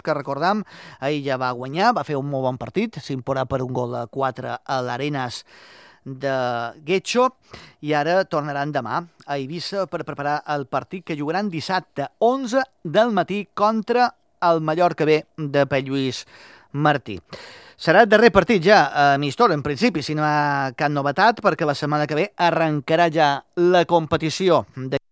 que recordam, ahir ja va guanyar, va fer un molt bon partit, s'imposarà per un gol a 4 a l'Arenas de Getxo, i ara tornaran demà a Eivissa per preparar el partit que jugaran dissabte 11 del matí contra el Mallorca B de Pere Lluís Martí. Serà el darrer partit ja amistós, en principi, si no hi ha cap novetat, perquè la setmana que ve arrencarà ja la competició de